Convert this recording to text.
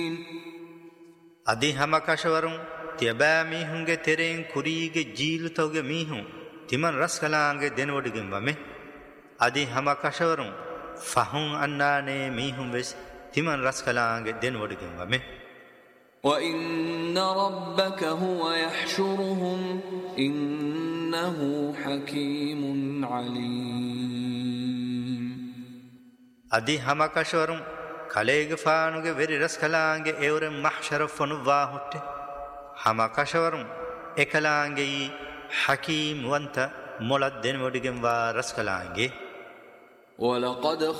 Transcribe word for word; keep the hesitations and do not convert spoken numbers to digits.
අදි හම කෂවරුන් තියබෑ මීහුන්ගේ තෙරෙන් කුරීගේ ජීලුතවගේ මීහුන් තිමන් රස් කලාංගේ දෙනවඩිගෙන් වමේ අදි හම කෂවරුන් ෆහුන් අන්නානේ මීහුන් වෙස් තිමන් රස් කලාංගේ දෙනවඩිගෙන් වමේ وَإِنَّ رَبَّكَ هُوَ يَحْشُرُهُمْ إِنَّهُ حَكِيمٌ عَلِيمٌ අදි හම කෂවරුන් කලේග ෆානුගේ වෙරි රස් කලාංගේ එවරෙන් මහ්ෂර ෆනුවා හොට්ටේ හම කෂවරුන් එකලාංගේ حكيم وانت مولد دين ودگم و رس کلانگے وَلَقَدْ